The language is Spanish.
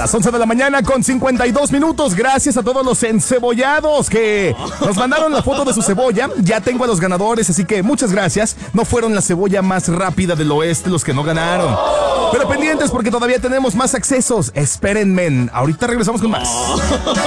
Las 11 de la mañana con 52 minutos. Gracias a todos los encebollados que nos mandaron la foto de su cebolla. Ya tengo a los ganadores, así que muchas gracias. No fueron la cebolla más rápida del oeste los que no ganaron. Pero pendientes porque todavía tenemos más accesos. Espérenme. Ahorita regresamos con más.